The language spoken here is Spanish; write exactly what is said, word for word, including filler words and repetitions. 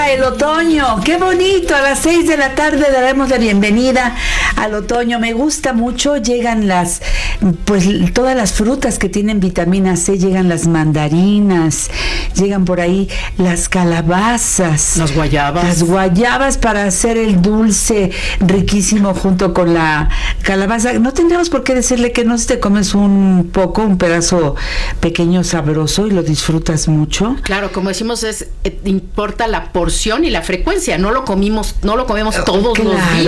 llega el otoño, qué bonito, a las seis de la tarde daremos la bienvenida al otoño. Me gusta mucho, llegan las, pues todas las frutas que tienen vitamina C, llegan las mandarinas, llegan por ahí las calabazas, las guayabas, las guayabas para hacer el dulce riquísimo junto con la calabaza. No tendríamos por qué decirle que no, si te comes un poco, un pedazo pequeño sabroso y lo disfrutas mucho. Claro, como decimos, es eh, importa la porción y la frecuencia. No lo comimos, no lo comemos todos claro, los días.